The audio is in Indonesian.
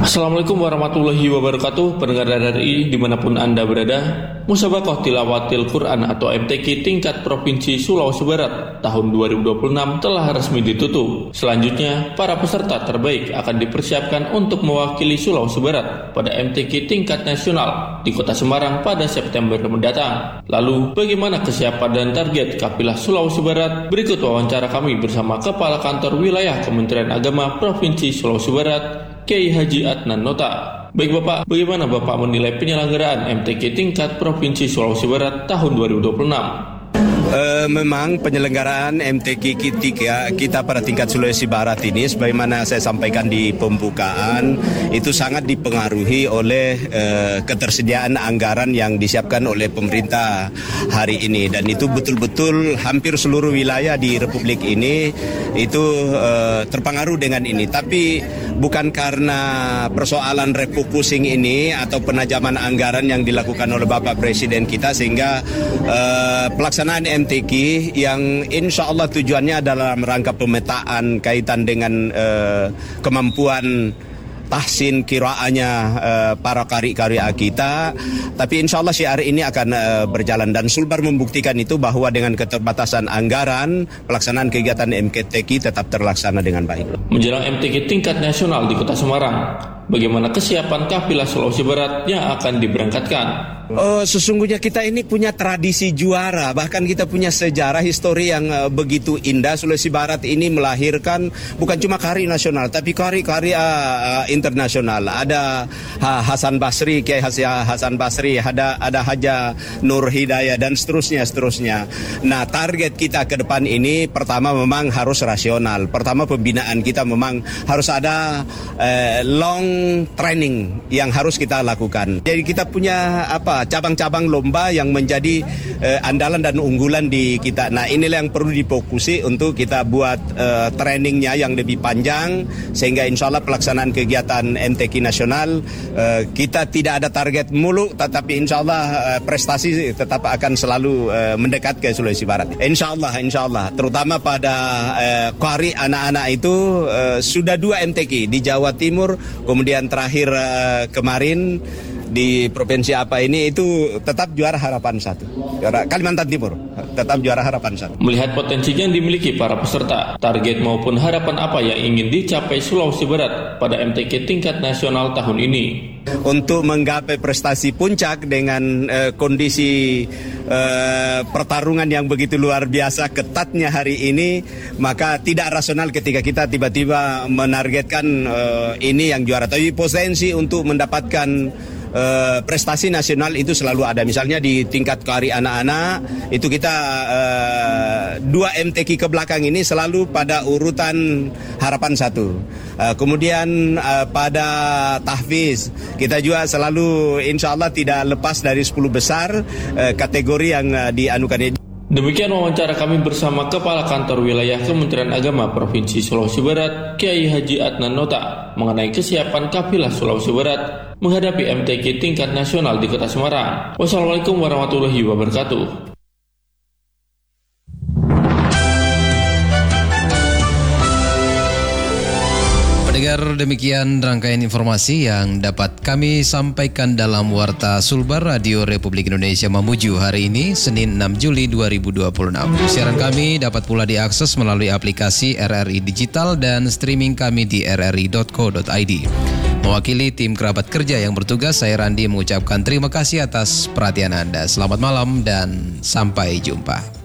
Assalamualaikum warahmatullahi wabarakatuh. Pendengar RRI dimanapun Anda berada, Musabaqah Tilawatil Quran atau MTQ tingkat Provinsi Sulawesi Barat tahun 2026 telah resmi ditutup. Selanjutnya, para peserta terbaik akan dipersiapkan untuk mewakili Sulawesi Barat pada MTQ tingkat nasional di Kota Semarang pada September mendatang. Lalu, bagaimana kesiapan dan target Kafilah Sulawesi Barat? Berikut wawancara kami bersama Kepala Kantor Wilayah Kementerian Agama Provinsi Sulawesi Barat, Kiai Haji Adnan Nota. Baik Bapak, bagaimana Bapak menilai penyelenggaraan MTQ tingkat Provinsi Sulawesi Barat tahun 2026? Memang penyelenggaraan MTQ kita pada tingkat Sulawesi Barat ini, sebagaimana saya sampaikan di pembukaan, itu sangat dipengaruhi oleh ketersediaan anggaran yang disiapkan oleh pemerintah hari ini, dan itu betul-betul hampir seluruh wilayah di Republik ini itu terpengaruh dengan ini. Tapi bukan karena persoalan refocusing ini atau penajaman anggaran yang dilakukan oleh Bapak Presiden kita, sehingga pelaksanaan MTQ yang insya Allah tujuannya adalah rangka pemetaan kaitan dengan kemampuan tahsin kiraannya para qari-qari kita, tapi insya Allah syiar ini akan berjalan, dan Sulbar membuktikan itu bahwa dengan keterbatasan anggaran pelaksanaan kegiatan MTQ tetap terlaksana dengan baik. Menjelang MTQ tingkat nasional di Kota Semarang, bagaimana kesiapan Kafilah Sulawesi Barat yang akan diberangkatkan? Sesungguhnya kita ini punya tradisi juara, bahkan kita punya sejarah histori yang begitu indah. Sulawesi Barat ini melahirkan bukan cuma qari nasional, tapi qari-qari internasional. Ada Hasan Basri, Kiai Hasan Basri, ada Haja Nur Hidayah, dan seterusnya. Nah, target kita ke depan ini pertama memang harus rasional. Pertama, pembinaan kita memang harus ada long training yang harus kita lakukan. Jadi kita punya cabang-cabang lomba yang menjadi andalan dan unggulan di kita. Nah, inilah yang perlu difokusi untuk kita buat trainingnya yang lebih panjang, sehingga insya Allah pelaksanaan kegiatan MTQ nasional kita tidak ada target muluk, tetapi insya Allah prestasi tetap akan selalu mendekat ke Sulawesi Barat. Insya Allah, terutama pada qari anak-anak itu sudah 2 MTQ di Jawa Timur, kemudian terakhir kemarin di provinsi apa ini itu tetap juara harapan 1. Kalimantan Timur tetap juara harapan 1. Melihat potensinya yang dimiliki para peserta, target maupun harapan apa yang ingin dicapai Sulawesi Barat pada MTQ tingkat nasional tahun ini? Untuk menggapai prestasi puncak dengan kondisi pertarungan yang begitu luar biasa ketatnya hari ini, maka tidak rasional ketika kita tiba-tiba menargetkan ini yang juara. Tapi potensi untuk mendapatkan prestasi nasional itu selalu ada. Misalnya di tingkat qari anak-anak itu kita 2 MTQ ke belakang ini selalu pada urutan harapan 1. Kemudian pada tahfiz kita juga selalu insya Allah tidak lepas dari 10 besar kategori yang dianukan. Demikian wawancara kami bersama Kepala Kantor Wilayah Kementerian Agama Provinsi Sulawesi Barat, Kiai Haji Adnan Nota, mengenai kesiapan Kafilah Sulawesi Barat menghadapi MTQ tingkat nasional di Kota Semarang. Wassalamualaikum warahmatullahi wabarakatuh. Pendengar, demikian rangkaian informasi yang dapat kami sampaikan dalam Warta Sulbar Radio Republik Indonesia Mamuju hari ini, Senin 6 Juli 2026. Siaran kami dapat pula diakses melalui aplikasi RRI Digital dan streaming kami di rri.co.id. Mewakili tim kerabat kerja yang bertugas, saya Randi mengucapkan terima kasih atas perhatian Anda. Selamat malam dan sampai jumpa.